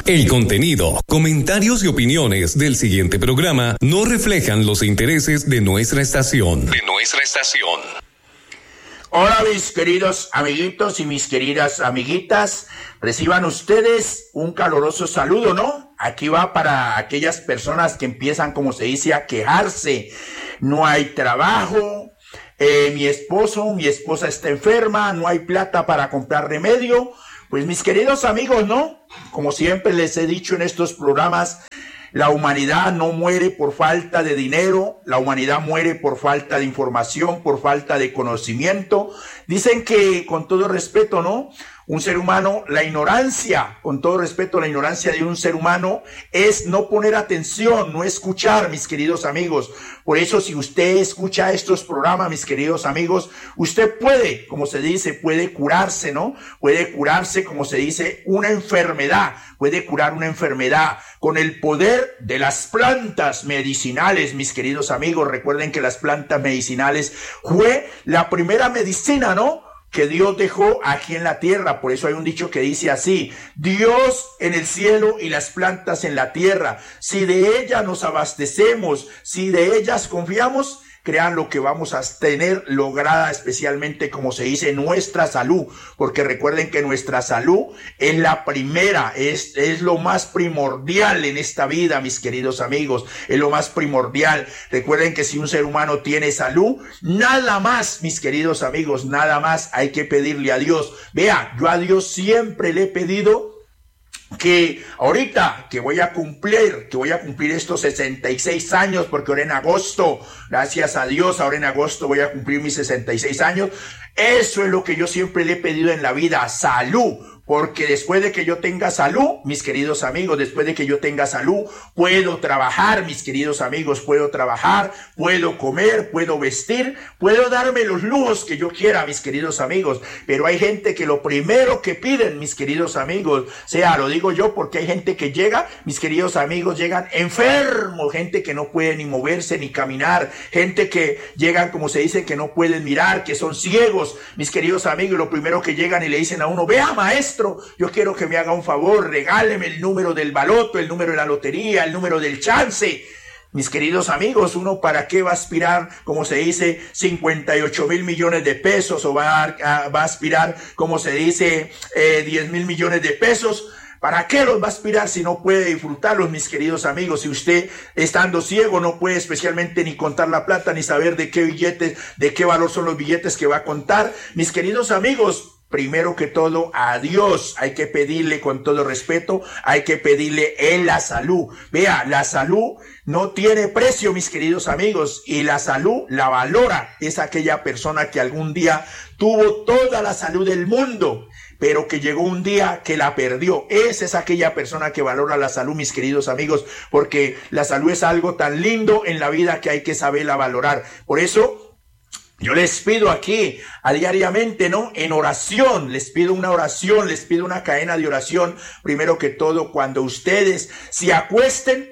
El contenido, comentarios y opiniones del siguiente programa no reflejan los intereses de nuestra estación. Hola mis queridos amiguitos y mis queridas amiguitas, reciban ustedes un caluroso saludo, ¿no? Aquí va para aquellas personas que empiezan, como se dice, a quejarse. No hay trabajo, mi esposa está enferma, no hay plata para comprar remedio. Pues mis queridos amigos, ¿no? Como siempre les he dicho en estos programas, la humanidad no muere por falta de dinero, la humanidad muere por falta de información, por falta de conocimiento. Dicen que, con todo respeto, ¿no? Un ser humano, la ignorancia, con todo respeto, la ignorancia de un ser humano es no poner atención, no escuchar, mis queridos amigos. Por eso, si usted escucha estos programas, mis queridos amigos, usted puede, como se dice, puede curarse, ¿no? Puede curarse, como se dice, una enfermedad, puede curar una enfermedad con el poder de las plantas medicinales, mis queridos amigos. Recuerden que las plantas medicinales fue la primera medicina, ¿no?, que Dios dejó aquí en la tierra. Por eso hay un dicho que dice así: Dios en el cielo y las plantas en la tierra. Si de ellas nos abastecemos, si de ellas confiamos, crean lo que vamos a tener lograda, especialmente, como se dice, nuestra salud, porque recuerden que nuestra salud es la primera, es lo más primordial en esta vida, mis queridos amigos, es lo más primordial. Recuerden que si un ser humano tiene salud, nada más, mis queridos amigos, nada más hay que pedirle a Dios. Vea, yo a Dios siempre le he pedido que ahorita que voy a cumplir estos 66 años, porque ahora en agosto, gracias a Dios, ahora en agosto voy a cumplir mis 66 años. Eso es lo que yo siempre le he pedido en la vida: salud. Porque después de que yo tenga salud, mis queridos amigos, después de que yo tenga salud, puedo trabajar, mis queridos amigos, puedo trabajar, puedo comer, puedo vestir, puedo darme los lujos que yo quiera, mis queridos amigos. Pero hay gente que lo primero que piden, mis queridos amigos, lo digo yo porque hay gente que llega, mis queridos amigos, llegan enfermos, gente que no puede ni moverse ni caminar, gente que llegan, como se dice, que no pueden mirar, que son ciegos, mis queridos amigos, y lo primero que llegan y le dicen a uno: vea, maestro, yo quiero que me haga un favor, regáleme el número del baloto, el número de la lotería, el número del chance. Mis queridos amigos, ¿uno para qué va a aspirar, como se dice, 58,000 millones de pesos? ¿O va a aspirar, como se dice, 10,000 millones de pesos? ¿Para qué los va a aspirar si no puede disfrutarlos, mis queridos amigos? Si usted, estando ciego, no puede especialmente ni contar la plata, ni saber de qué billetes, de qué valor son los billetes que va a contar. Mis queridos amigos, primero que todo, a Dios hay que pedirle, con todo respeto, hay que pedirle en la salud. Vea, la salud no tiene precio, mis queridos amigos, y la salud la valora. Es aquella persona que algún día tuvo toda la salud del mundo, pero que llegó un día que la perdió. Esa es aquella persona que valora la salud, mis queridos amigos, porque la salud es algo tan lindo en la vida que hay que saberla valorar. Por eso yo les pido aquí diariamente, ¿no?, en oración, les pido una oración, les pido una cadena de oración. Primero que todo, cuando ustedes se acuesten,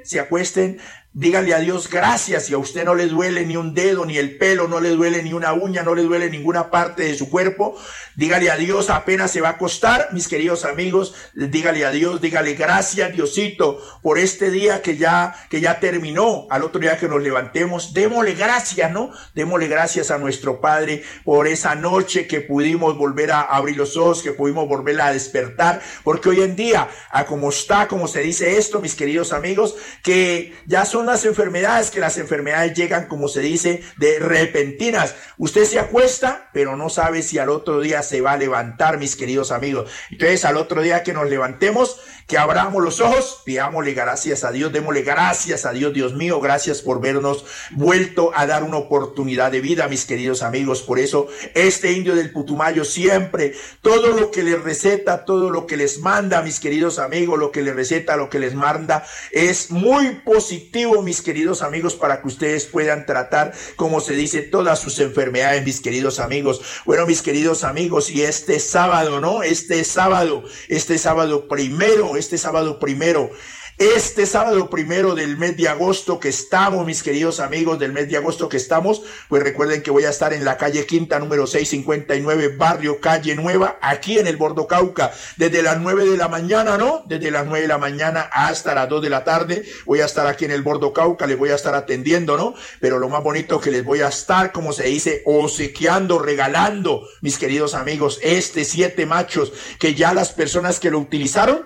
díganle a Dios gracias. Si a usted no le duele ni un dedo, ni el pelo, no le duele ni una uña, no le duele ninguna parte de su cuerpo, dígale a Dios apenas se va a acostar, mis queridos amigos, dígale a Dios, dígale gracias, Diosito, por este día que ya terminó. Al otro día que nos levantemos, démosle gracias, ¿no? Démosle gracias a nuestro Padre por esa noche que pudimos volver a abrir los ojos, que pudimos volver a despertar, porque hoy en día, como se dice esto, mis queridos amigos, que ya son las enfermedades, que las enfermedades llegan, como se dice, de repentinas. Usted se acuesta, pero no sabe si al otro día se va a levantar, mis queridos amigos. Entonces, al otro día que nos levantemos, que abramos los ojos, pidámosle gracias a Dios, démosle gracias a Dios. Dios mío, gracias por vernos vuelto a dar una oportunidad de vida, mis queridos amigos. Por eso, este indio del Putumayo siempre, todo lo que les receta, todo lo que les manda, mis queridos amigos, lo que les receta, lo que les manda, es muy positivo, mis queridos amigos, para que ustedes puedan tratar, como se dice, todas sus enfermedades, mis queridos amigos. Bueno, mis queridos amigos, y este sábado primero, Este sábado primero del mes de agosto que estamos, mis queridos amigos, del mes de agosto que estamos, pues recuerden que voy a estar en la calle Quinta, número 659, barrio Calle Nueva, aquí en el Bordo Cauca, desde las 9 de la mañana, ¿no? Desde las 9 de la mañana hasta las 2 de la tarde, voy a estar aquí en el Bordo Cauca, les voy a estar atendiendo, ¿no? Pero lo más bonito que les voy a estar, como se dice, obsequiando, regalando, mis queridos amigos, 7 machos que ya las personas que lo utilizaron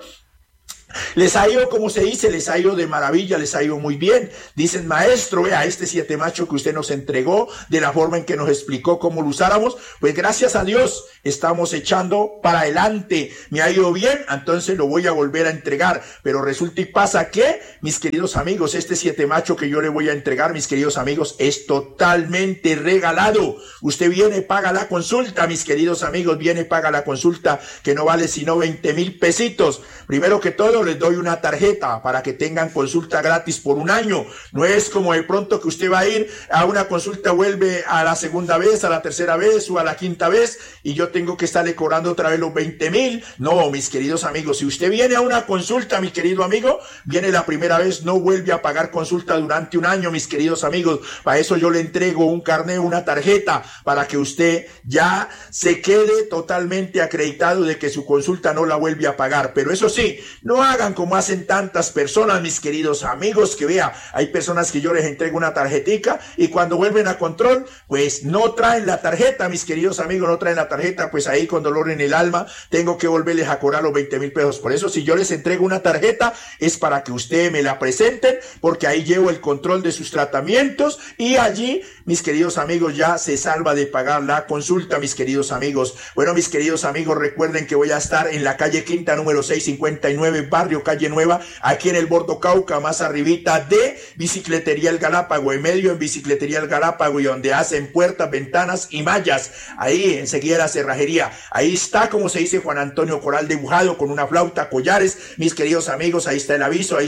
les ha ido, como se dice, les ha ido de maravilla, les ha ido muy bien. Dicen, maestro, vea, 7 macho que usted nos entregó, de la forma en que nos explicó cómo lo usáramos, pues gracias a Dios estamos echando para adelante. Me ha ido bien, entonces lo voy a volver a entregar. Pero resulta y pasa que, mis queridos amigos, 7 macho que yo le voy a entregar, mis queridos amigos, es totalmente regalado. Usted viene, paga la consulta, mis queridos amigos, viene, paga la consulta, que no vale sino 20,000 pesitos. Primero que todo, les doy una tarjeta para que tengan consulta gratis por un año. No es como de pronto que usted va a ir a una consulta, vuelve a la segunda vez, a la tercera vez o a la quinta vez y yo tengo que estarle cobrando otra vez los 20,000. No, mis queridos amigos, si usted viene a una consulta, mi querido amigo, viene la primera vez, no vuelve a pagar consulta durante un año, mis queridos amigos. Para eso yo le entrego un carnet, una tarjeta, para que usted ya se quede totalmente acreditado de que su consulta no la vuelve a pagar. Pero eso sí, no hagan como hacen tantas personas, mis queridos amigos, que vea, hay personas que yo les entrego una tarjetica y cuando vuelven a control, pues no traen la tarjeta, mis queridos amigos, no traen la tarjeta, pues ahí con dolor en el alma tengo que volverles a cobrar los 20,000 pesos. Por eso, si yo les entrego una tarjeta, es para que ustedes me la presenten, porque ahí llevo el control de sus tratamientos y allí, mis queridos amigos, ya se salva de pagar la consulta, mis queridos amigos. Bueno, mis queridos amigos, recuerden que voy a estar en la calle Quinta, número 659, barrio Calle Nueva, aquí en el Bordo Cauca, más arribita de Bicicletería El Galápago, en medio en Bicicletería El Galápago, y donde hacen puertas, ventanas y mallas, ahí enseguida la cerrajería, ahí está, como se dice, Juan Antonio Coral dibujado con una flauta, collares, mis queridos amigos, ahí está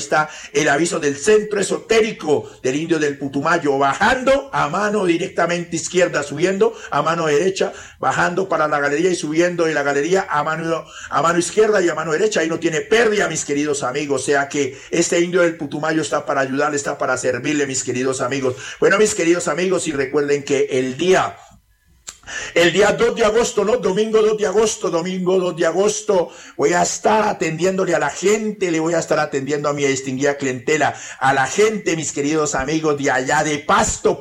el aviso del centro esotérico del Indio del Putumayo, bajando a mano directamente izquierda, subiendo a mano derecha, bajando para la galería y subiendo de la galería a mano izquierda y a mano derecha, ahí no tiene pérdida, mis queridos amigos, o sea que este Indio del Putumayo está para ayudarle, está para servirle, mis queridos amigos. Bueno, mis queridos amigos, y recuerden que el día 2 de agosto, ¿no? Domingo 2 de agosto, voy a estar atendiéndole a la gente, le voy a estar atendiendo a mi distinguida clientela, a la gente, mis queridos amigos, de allá de Pasto,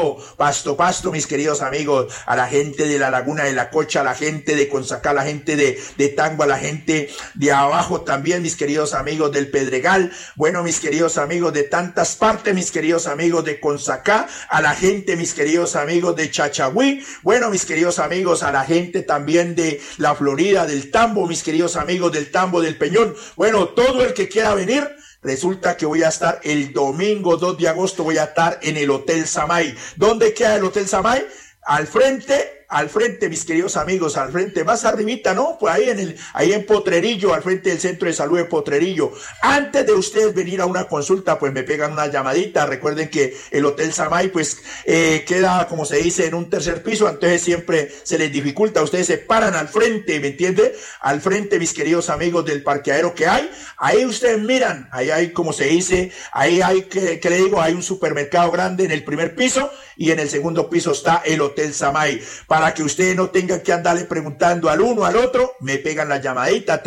mis queridos amigos, a la gente de la Laguna de la Cocha, a la gente de Consacá, a la gente de Tangua, a la gente de abajo también, mis queridos amigos del Pedregal, bueno, mis queridos amigos de tantas partes, mis queridos amigos de Consacá, a la gente, mis queridos amigos de Chachagüí, bueno, mis queridos amigos, a la gente también de la Florida, del Tambo, mis queridos amigos del Tambo, del Peñón, bueno, todo el que quiera venir, resulta que voy a estar el domingo 2 de agosto, voy a estar en el Hotel Samay. ¿Dónde queda el Hotel Samay? Al frente, mis queridos amigos, al frente, más arribita, ¿no? Pues ahí en Potrerillo, al frente del Centro de Salud de Potrerillo. Antes de ustedes venir a una consulta, pues me pegan una llamadita. Recuerden que el Hotel Samay, pues, queda, como se dice, en un tercer piso, entonces siempre se les dificulta. Ustedes se paran al frente, ¿me entiende? Al frente, mis queridos amigos, del parqueadero que hay. Ahí ustedes miran, ahí hay, como se dice, ahí hay, ¿qué le digo? Hay un supermercado grande en el primer piso y en el segundo piso está el Hotel Samay. Para que ustedes no tengan que andarle preguntando al uno al otro, me pegan la llamadita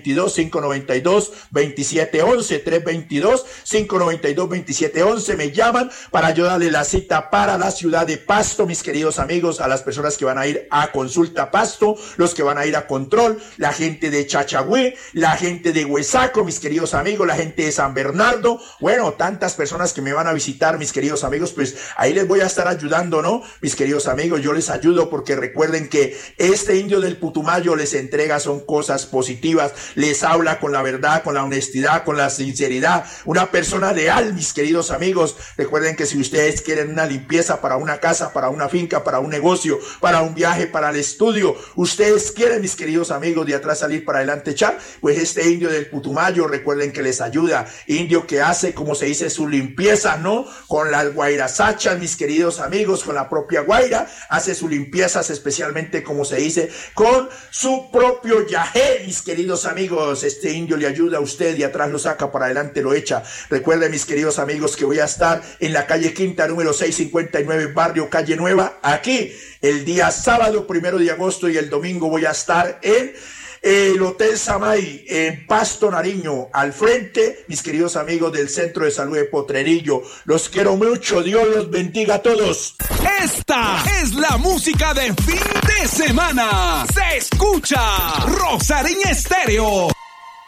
322-592-2711, 322-592-2711, me llaman para yo darle la cita para la ciudad de Pasto, mis queridos amigos, a las personas que van a ir a consulta Pasto, los que van a ir a control, la gente de Chachagüí, la gente de Huesaco, mis queridos amigos, la gente de San Bernardo, bueno, tantas personas que me van a visitar, mis queridos amigos, pues ahí les voy a estar ayudando, ¿no? Mis queridos amigos, yo les ayudo porque recuerden que este Indio del Putumayo les entrega son cosas positivas, les habla con la verdad, con la honestidad, con la sinceridad, una persona leal, mis queridos amigos. Recuerden que si ustedes quieren una limpieza para una casa, para una finca, para un negocio, para un viaje, para el estudio, ustedes quieren, mis queridos amigos, de atrás salir para adelante echar, pues este Indio del Putumayo, recuerden que les ayuda, indio que hace, como se dice, su limpieza, ¿no? Con las guairasachas, mis queridos amigos, con la propia guaira, hace su limpieza fuerzas, especialmente como se dice, con su propio yagé, mis queridos amigos. Este indio le ayuda a usted y atrás lo saca, para adelante lo echa. Recuerden, mis queridos amigos, que voy a estar en la calle Quinta, número 659, barrio Calle Nueva, aquí el día sábado 1 de agosto, y el domingo voy a estar en el Hotel Samay en Pasto, Nariño, al frente, mis queridos amigos del Centro de Salud de Potrerillo. Los quiero mucho, Dios los bendiga a todos. Esta es la música de fin de semana. Se escucha Rosarín Estéreo.